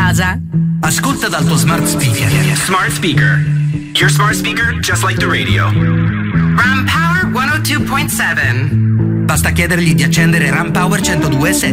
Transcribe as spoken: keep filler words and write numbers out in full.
casa. Ascolta dal tuo smart speaker. Smart speaker. Your smart speaker just like the radio. Ram Power centodue point sette. Basta chiedergli di accendere Ram Power centodue point sette.